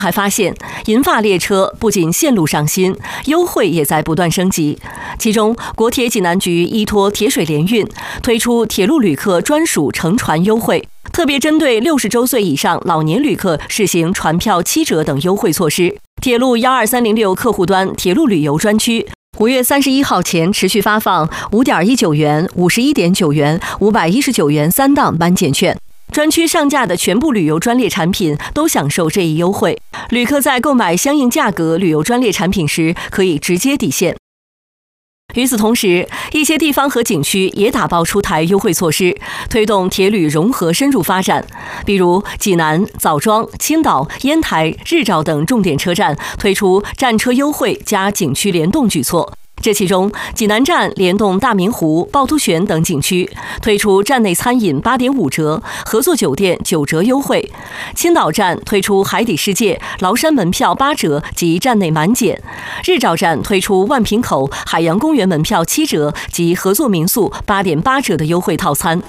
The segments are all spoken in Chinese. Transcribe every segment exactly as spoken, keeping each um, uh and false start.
还发现，银发列车不仅线路上新，优惠也在不断升级。其中，国铁济南局依托铁水联运，推出铁路旅客专属乘船优惠，特别针对六十周岁以上老年旅客试行船票七折等优惠措施。铁路幺二三零六客户端铁路旅游专区，五月三十一号前持续发放五点一九元、五十一点九元、五百一十九元三档满减券。专区上架的全部旅游专列产品都享受这一优惠，旅客在购买相应价格旅游专列产品时，可以直接抵现。与此同时，一些地方和景区也打包出台优惠措施，推动铁旅融合深入发展。比如济南、枣庄、青岛、烟台、日照等重点车站推出站车优惠加景区联动举措。这其中，济南站联动大明湖、趵突泉等景区，推出站内餐饮八点五折、合作酒店九折优惠；青岛站推出海底世界、崂山门票八折及站内满减；日照站推出万平口海洋公园门票七折及合作民宿八点八折的优惠套餐。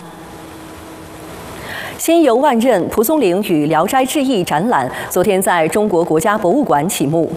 心游万仞蒲松龄与聊斋志异展览昨天在中国国家博物馆启幕。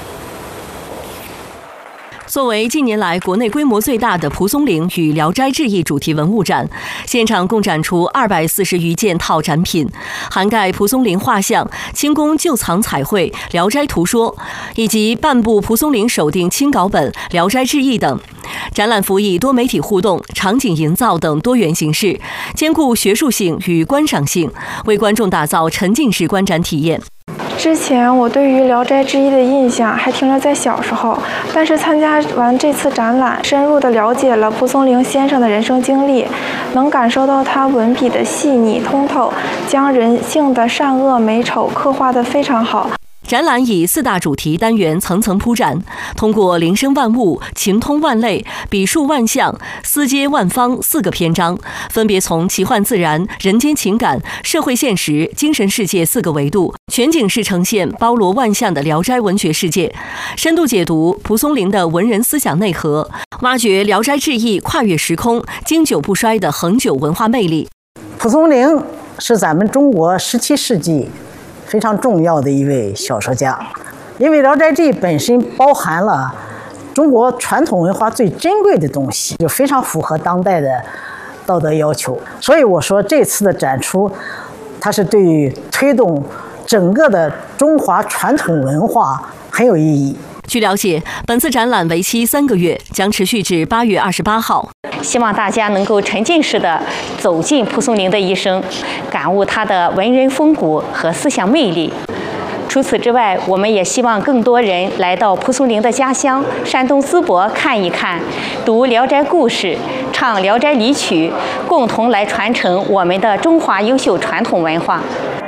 作为近年来国内规模最大的蒲松龄与聊斋志异主题文物展，现场共展出二百四十余件套展品，涵盖蒲松龄画像、清宫旧藏彩绘、聊斋图说，以及半部蒲松龄手订清稿本《聊斋志异》等。展览辅以多媒体互动、场景营造等多元形式，兼顾学术性与观赏性，为观众打造沉浸式观展体验。 之前我对于《聊斋志异》的印象还停留在小时候，但是参加完这次展览，深入地了解了蒲松龄先生的人生经历，能感受到他文笔的细腻通透，将人性的善恶美丑刻画得非常好。 展览以四大主题单元层层铺展，通过铃声万物、情通万类、笔数万象、思接万方四个篇章，分别从奇幻自然、人间情感、社会现实、精神世界四个维度，全景式呈现包罗万象的聊斋文学世界，深度解读蒲松龄的文人思想内核，挖掘《聊斋志异》跨越时空、经久不衰的恒久文化魅力。 蒲松龄是咱们中国十七世纪非常重要的一位小说家，因为《聊斋志异》本身包含了中国传统文化最珍贵的东西，就非常符合当代的道德要求。所以我说这次的展出，它是对于推动整个的中华传统文化很有意义。 据了解，本次展览为期三个月，将持续至八月二十八号。 希望大家能够沉浸式的走进蒲松龄的一生，感悟他的文人风骨和思想魅力。除此之外，我们也希望更多人来到蒲松龄的家乡山东淄博看一看，读《聊斋故事》，唱《聊斋离曲》，共同来传承我们的中华优秀传统文化。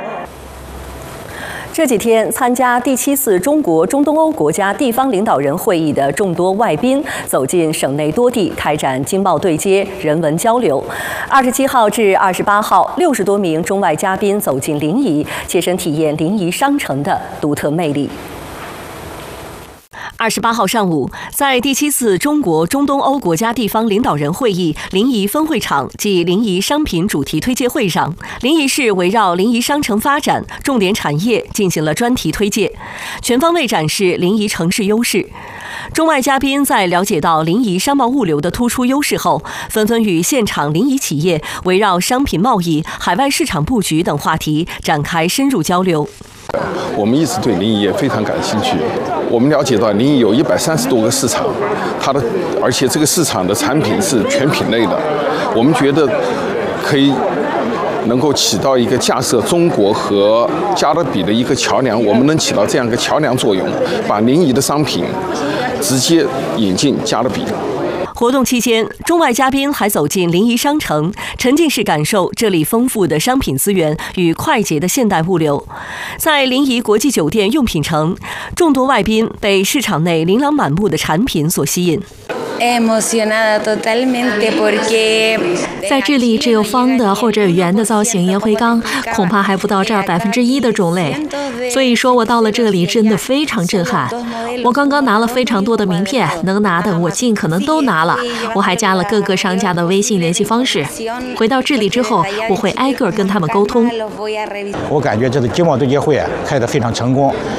这几天，参加第七次中国中东欧国家地方领导人会议的众多外宾走进省内多地，开展经贸对接、人文交流。二十七号至二十八号，六十多名中外嘉宾走进临沂，切身体验临沂商城的独特魅力。二十八号上午，在第七次中国中东欧国家地方领导人会议临沂分会场暨临沂商品主题推介会上，临沂市围绕临沂商城发展重点产业进行了专题推介，全方位展示临沂城市优势。中外嘉宾在了解到临沂商贸物流的突出优势后，纷纷与现场临沂企业围绕商品贸易、海外市场布局等话题展开深入交流。 我们一直对临沂也非常感兴趣。我们了解到临沂有一百三十多个市场，它的而且这个市场的产品是全品类的。我们觉得可以能够起到一个架设中国和加勒比的一个桥梁，我们能起到这样一个桥梁作用，把临沂的商品直接引进加勒比。 活动期间，中外嘉宾还走进临沂商城，沉浸式感受这里丰富的商品资源与快捷的现代物流。在临沂国际酒店用品城，众多外宾被市场内琳琅满目的产品所吸引。 在智利，只有方的或者圆的造型烟灰缸，恐怕还不到这儿百分之一的种类。所以说我到了这里真的非常震撼。我刚刚拿了非常多的名片，能拿的我尽可能都拿了。我还加了各个商家的微信联系方式。回到智利之后，我会挨个跟他们沟通。 我感觉这个经贸对接会啊开得非常成功。